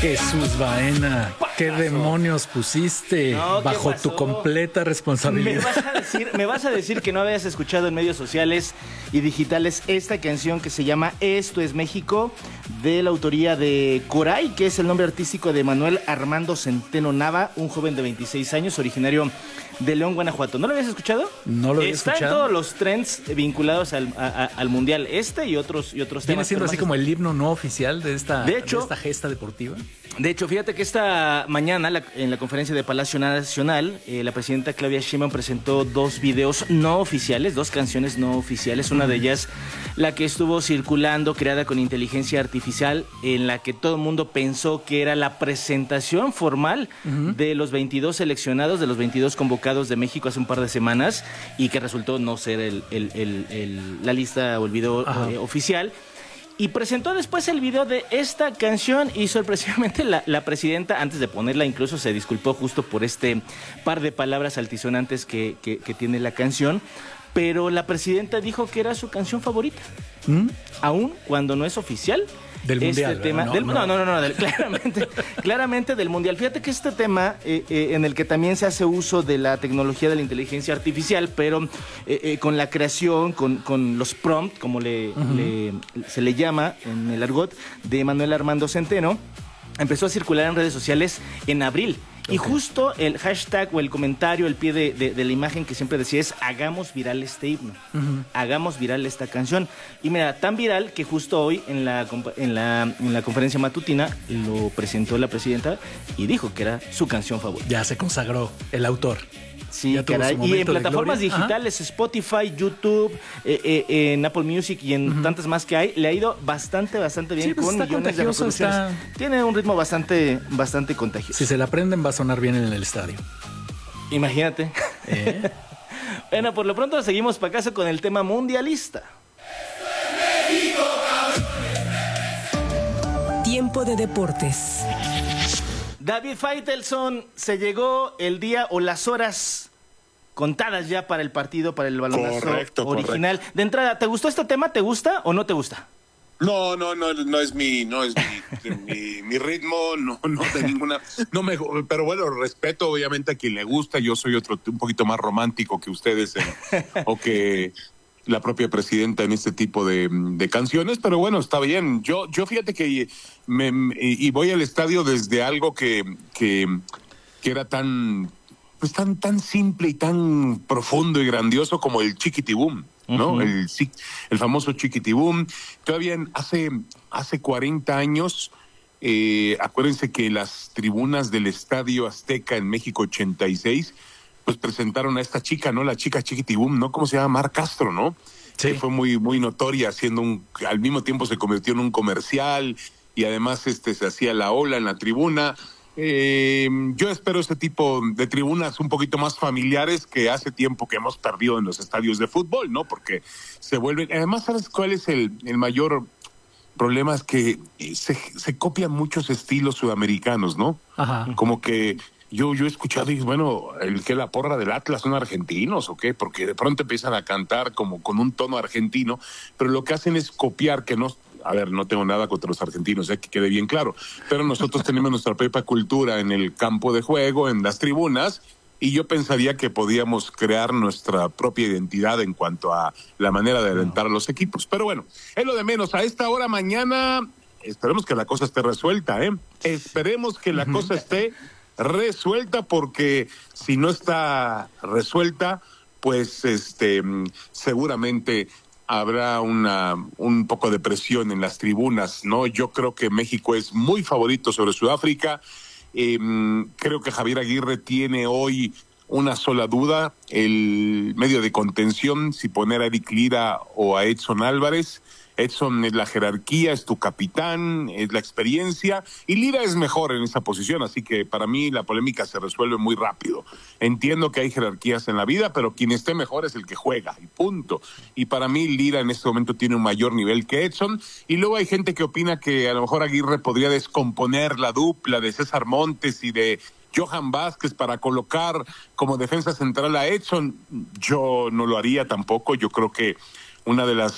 Jesús Baena, ¿qué demonios pusiste bajo tu completa responsabilidad? Me vas a decir que no habías escuchado en medios sociales y digitales esta canción que se llama Esto es México, de la autoría de Coray, que es el nombre artístico de Manuel Armando Centeno Nava, un joven de 26 años, originario de León, Guanajuato. ¿No lo habías escuchado? No lo había escuchado. Está en todos los trends vinculados al Mundial y otros temas. ¿Viene siendo así como el himno no oficial de esta gesta deportiva? De hecho, fíjate que esta mañana en la conferencia de Palacio Nacional, la presidenta Claudia Sheinbaum presentó dos videos no oficiales, dos canciones no oficiales. Una de ellas, la que estuvo circulando, creada con inteligencia artificial, en la que todo el mundo pensó que era la presentación formal de los 22 seleccionados, de los 22 convocados de México hace un par de semanas, y que resultó no ser la lista o el video oficial. Y presentó después el video de esta canción y sorpresivamente la presidenta, antes de ponerla, incluso se disculpó justo por este par de palabras altisonantes que tiene la canción, pero la presidenta dijo que era su canción favorita, aún cuando no es oficial. Del Mundial, tema, claramente del Mundial. Fíjate que este tema en el que también se hace uso de la tecnología de la inteligencia artificial, pero con la creación, con los prompts, como se le llama en el argot, de Manuel Armando Centeno, empezó a circular en redes sociales en abril. Y justo el hashtag o el comentario, el pie de la imagen que siempre decía es: hagamos viral este himno, hagamos viral esta canción. Y mira, tan viral que justo hoy en la conferencia matutina lo presentó la presidenta y dijo que era su canción favorita. Ya se consagró el autor. Sí, caray. Y en plataformas digitales, Spotify, YouTube, en Apple Music y en tantas más que hay, le ha ido bastante bien, sí, pues con millones de reproducciones. Tiene un ritmo bastante contagioso. Si se la aprenden va a sonar bien en el estadio. Imagínate. Bueno, por lo pronto seguimos para casa con el tema mundialista. Tiempo de deportes. David Faitelson, se llegó el día o las horas contadas ya para el partido, para el balonazo original. Correcto. De entrada, ¿te gustó este tema? ¿Te gusta o no te gusta? No es mi ritmo, no de ninguna, pero bueno, respeto obviamente a quien le gusta. Yo soy un poquito más romántico que ustedes o que la propia presidenta en este tipo de canciones, pero bueno, está bien. Yo fíjate que y voy al estadio desde algo que era tan simple y tan profundo y grandioso como el Chiquitibum, ¿no? El famoso Chiquitibum. Todavía hace 40 años, acuérdense que las tribunas del Estadio Azteca en México 86, pues presentaron a esta chica, ¿no? La chica Chiquitibum, ¿no? ¿Cómo se llama? Mar Castro, ¿no? Sí. Que fue muy, muy notoria, al mismo tiempo se convirtió en un comercial y además se hacía la ola en la tribuna. Yo espero este tipo de tribunas un poquito más familiares que hace tiempo que hemos perdido en los estadios de fútbol, ¿no? Porque se vuelven... Además, ¿sabes cuál es el mayor problema? Es que se copian muchos estilos sudamericanos, ¿no? Ajá. Como que yo he escuchado y bueno, la porra del Atlas son argentinos o qué, porque de pronto empiezan a cantar como con un tono argentino, pero lo que hacen es copiar, que no... A ver, no tengo nada contra los argentinos, que quede bien claro, pero nosotros tenemos nuestra propia cultura en el campo de juego, en las tribunas, y yo pensaría que podíamos crear nuestra propia identidad en cuanto a la manera de alentar a los equipos. Pero bueno, es lo de menos. A esta hora mañana, esperemos que la cosa esté resuelta, Esperemos que la cosa esté resuelta, porque si no está resuelta, pues seguramente habrá un poco de presión en las tribunas, ¿no? Yo creo que México es muy favorito sobre Sudáfrica. Creo que Javier Aguirre tiene hoy una sola duda, el medio de contención, si poner a Eric Lira o a Edson Álvarez. Edson es la jerarquía, es tu capitán, es la experiencia, y Lira es mejor en esa posición, así que para mí la polémica se resuelve muy rápido. Entiendo que hay jerarquías en la vida, pero quien esté mejor es el que juega, y punto. Y para mí Lira en este momento tiene un mayor nivel que Edson, y luego hay gente que opina que a lo mejor Aguirre podría descomponer la dupla de César Montes y de Johan Vázquez para colocar como defensa central a Edson. Yo no lo haría tampoco. Yo creo que una de las